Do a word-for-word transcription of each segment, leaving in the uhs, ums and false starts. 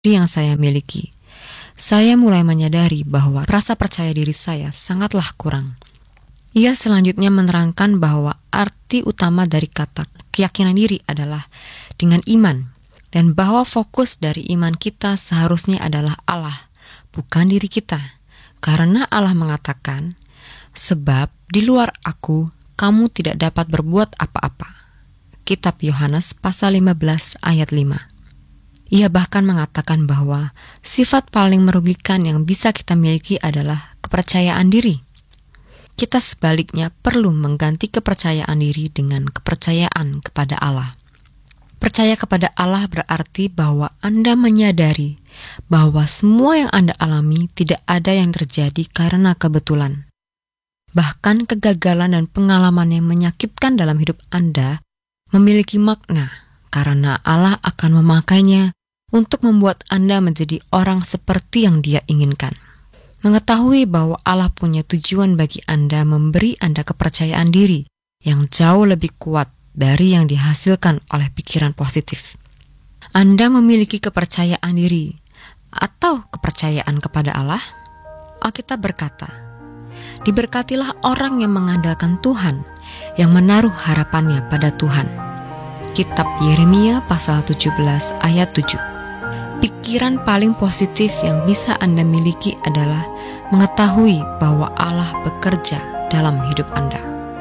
yang saya miliki, saya mulai menyadari bahwa rasa percaya diri saya sangatlah kurang. Ia selanjutnya menerangkan bahwa arti utama dari kata keyakinan diri adalah dengan iman, dan bahwa fokus dari iman kita seharusnya adalah Allah, bukan diri kita. Karena Allah mengatakan, sebab di luar aku, kamu tidak dapat berbuat apa-apa. Kitab Yohanes pasal lima belas ayat lima. Ia bahkan mengatakan bahwa sifat paling merugikan yang bisa kita miliki adalah kepercayaan diri. Kita sebaliknya perlu mengganti kepercayaan diri dengan kepercayaan kepada Allah. Percaya kepada Allah berarti bahwa Anda menyadari bahwa semua yang Anda alami tidak ada yang terjadi karena kebetulan. Bahkan kegagalan dan pengalaman yang menyakitkan dalam hidup Anda memiliki makna karena Allah akan memakainya untuk membuat Anda menjadi orang seperti yang Dia inginkan. Mengetahui bahwa Allah punya tujuan bagi Anda memberi Anda kepercayaan diri yang jauh lebih kuat dari yang dihasilkan oleh pikiran positif. Anda memiliki kepercayaan diri atau kepercayaan kepada Allah? Alkitab berkata, diberkatilah orang yang mengandalkan Tuhan, yang menaruh harapannya pada Tuhan. Kitab Yeremia pasal tujuh belas ayat tujuh. Pikiran paling positif yang bisa Anda miliki adalah mengetahui bahwa Allah bekerja dalam hidup Anda.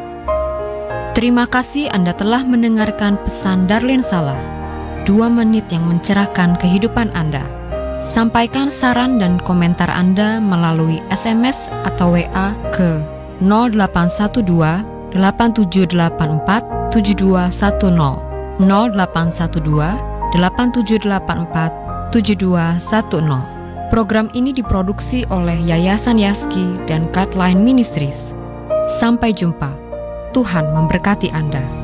Terima kasih Anda telah mendengarkan pesan Darlene Salah, dua menit yang mencerahkan kehidupan Anda. Sampaikan saran dan komentar Anda melalui S M S atau W A ke nol delapan satu dua delapan tujuh delapan empat tujuh dua satu nol nol delapan satu dua delapan tujuh delapan empat tujuh dua satu nol. Program ini diproduksi oleh Yayasan Yaski dan Guideline Ministries. Sampai jumpa. Tuhan memberkati Anda.